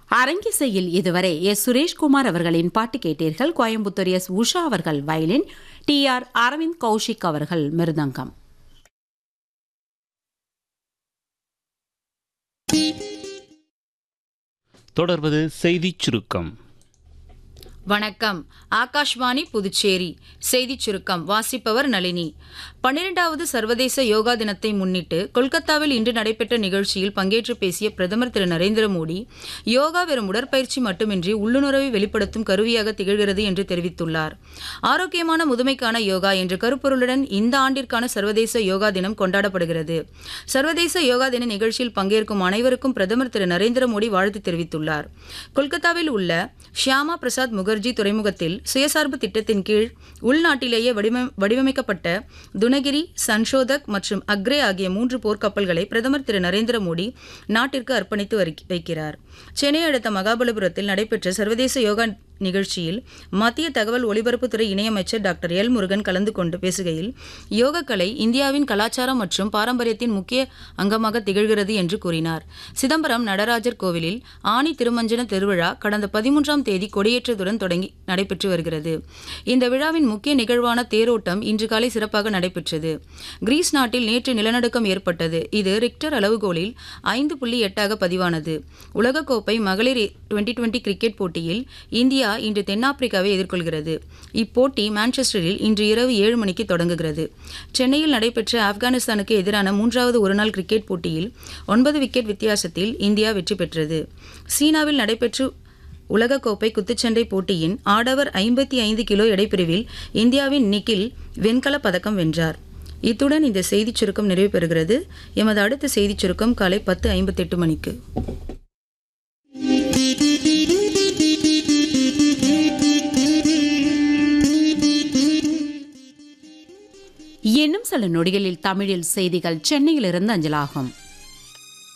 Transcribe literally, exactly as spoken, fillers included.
அரங்கிசையில் இதுவரை எஸ் சுரேஷ்குமார் அவர்களின் பாட்டு கேட்டீர்கள். கோயம்புத்தூர் எஸ் உஷா அவர்கள் violin, D R Aravind Kaushik அவர்கள் மிருதங்கம். தொடர்வது செய்திச் சுருக்கம். வணக்கம். ஆகாஷ்வாணி புதுச்சேரி செய்திச் சுருக்கம் வாசிப்பவர் நளினி. பன்னிரண்டாவது சர்வதேச யோகா தினத்தை முன்னிட்டு கொல்கத்தாவில் இன்று நடைபெற்ற நிகழ்ச்சியில் பங்கேற்று பேசிய பிரதமர் திரு நரேந்திர மோடி, யோகா வெறும் உடற்பயிற்சி மட்டுமின்றி உள்ளுணர்வை வெளிப்படுத்தும் கருவியாக திகழ்கிறது என்று தெரிவித்துள்ளார். ஆரோக்கியமான முதுமைக்கான யோகா என்ற கருப்பொருளுடன் இந்த ஆண்டிற்கான சர்வதேச யோகா தினம் கொண்டாடப்படுகிறது. சர்வதேச யோகா தின நிகழ்ச்சியில் பங்கேற்கும் அனைவருக்கும் பிரதமர் திரு நரேந்திர மோடி வாழ்த்து தெரிவித்துள்ளார். கொல்கத்தாவில் உள்ள ஷியாமா பிரசாத் முகர்ஜி துறைமுகத்தில் சுயசார்பு திட்டத்தின் கீழ் உள்நாட்டிலேயே வடிவமைக்கப்பட்ட துனகிரி, சன்ஷோதக் மற்றும் அக்ரே ஆகிய மூன்று போர்க்கப்பல்களை பிரதமர் திரு நரேந்திர மோடி நாட்டிற்கு அர்ப்பணித்து வைக்கிறார். சென்னை அடுத்த மகாபலிபுரத்தில் நடைபெற்ற சர்வதேச யோகா நிகழ்ச்சியில் மத்திய தகவல் ஒலிபரப்புத்துறை இணையமைச்சர் டாக்டர் எல் முருகன் கலந்து கொண்டு பேசுகையில், யோகக்கலை இந்தியாவின் கலாச்சாரம் மற்றும் பாரம்பரியத்தின் முக்கிய அங்கமாக திகழ்கிறது என்று கூறினார். சிதம்பரம் நடராஜர் கோவிலில் ஆனி திருமஞ்சன திருவிழா கடந்த பதிமூன்றாம் தேதி கொடியேற்றத்துடன் தொடங்கி நடைபெற்று வருகிறது. இந்த விழாவின் முக்கிய நிகழ்வான தேரோட்டம் இன்று காலை சிறப்பாக நடைபெற்றது. கிரீஸ் நாட்டில் நேற்று நிலநடுக்கம் ஏற்பட்டது. இது ரிக்டர் அளவுகோலில் ஐந்து புள்ளி எட்டாக பதிவானது. உலகக்கோப்பை மகளிர் டுவெண்டி டுவெண்டி கிரிக்கெட் போட்டியில் இந்தியா இன்று தென்னாப்பிரிக்காவை எதிர்கொள்கிறது. இப்போட்டி மான்செஸ்டரில் இன்று இரவு ஏழு மணிக்கு தொடங்குகிறது. சென்னையில் நடைபெற்ற ஆப்கானிஸ்தானுக்கு எதிரான மூன்றாவது ஒருநாள் கிரிக்கெட் போட்டியில் ஒன்பது விக்கெட் வித்தியாசத்தில் இந்தியா வெற்றி பெற்றது. சீனாவில் நடைபெற்று உலகக்கோப்பை குத்துச்சண்டை போட்டியின் ஆடவர் ஐம்பத்தி ஐந்து கிலோ எடைப்பிரிவில் இந்தியாவின் நிக்கில் வெண்கலப் பதக்கம் வென்றார். இத்துடன் இந்த செய்திச் சுருக்கம் நிறைவு பெறுகிறது. எமது அடுத்த செய்திச் சுருக்கம் காலை பத்து ஐம்பத்தி எட்டு மணிக்கு. இன்னும் சில நொடிகளில் தமிழில் செய்திகள் சென்னையிலிருந்து அஞ்சலாகும்.